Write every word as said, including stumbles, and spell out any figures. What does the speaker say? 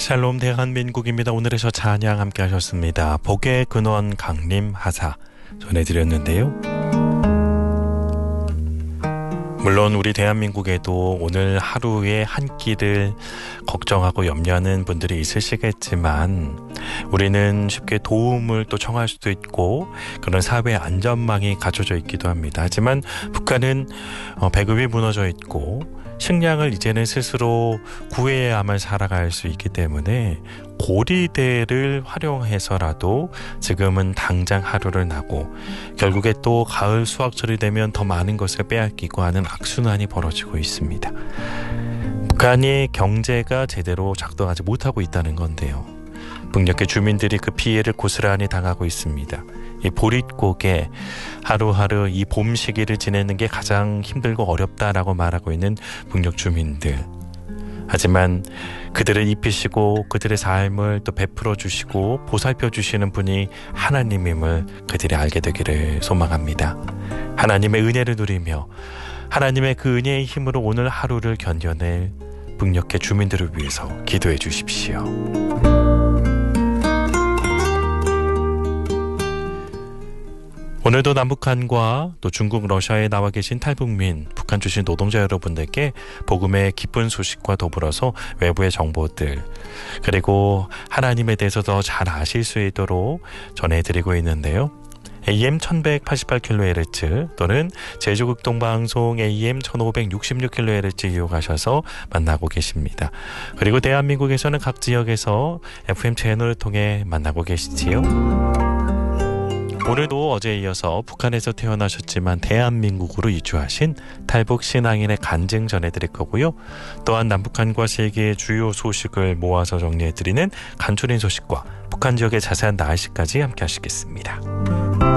샬롬 대한민국입니다. 오늘의 저 찬양 함께 하셨습니다. 복의 근원 강림 하사 전해드렸는데요. 물론 우리 대한민국에도 오늘 하루의 한 끼를 걱정하고 염려하는 분들이 있으시겠지만 우리는 쉽게 도움을 또 청할 수도 있고 그런 사회 안전망이 갖춰져 있기도 합니다. 하지만 북한은 배급이 무너져 있고 식량을 이제는 스스로 구해야만 살아갈 수 있기 때문에 고리대를 활용해서라도 지금은 당장 하루를 나고 결국에 또 가을 수확철이 되면 더 많은 것을 빼앗기고 하는 악순환이 벌어지고 있습니다. 북한이 경제가 제대로 작동하지 못하고 있다는 건데요. 북녘의 주민들이 그 피해를 고스란히 당하고 있습니다. 이 보릿고개 하루하루 이 봄 시기를 지내는 게 가장 힘들고 어렵다라고 말하고 있는 북녘 주민들. 하지만 그들을 입히시고 그들의 삶을 또 베풀어 주시고 보살펴 주시는 분이 하나님임을 그들이 알게 되기를 소망합니다. 하나님의 은혜를 누리며 하나님의 그 은혜의 힘으로 오늘 하루를 견뎌낼 북녘의 주민들을 위해서 기도해 주십시오. 오늘도 남북한과 또 중국, 러시아에 나와 계신 탈북민, 북한 출신 노동자 여러분들께 복음의 기쁜 소식과 더불어서 외부의 정보들 그리고 하나님에 대해서 더 잘 아실 수 있도록 전해드리고 있는데요. 에이엠 천백팔십팔 킬로헤르츠 또는 제주극동방송 에이엠 천오백육십육 킬로헤르츠 이용하셔서 만나고 계십니다. 그리고 대한민국에서는 각 지역에서 에프엠 채널을 통해 만나고 계시지요. 오늘도 어제에 이어서 북한에서 태어나셨지만 대한민국으로 이주하신 탈북 신앙인의 간증 전해드릴 거고요. 또한 남북한과 세계의 주요 소식을 모아서 정리해드리는 간추린 소식과 북한 지역의 자세한 날씨까지 함께 하시겠습니다.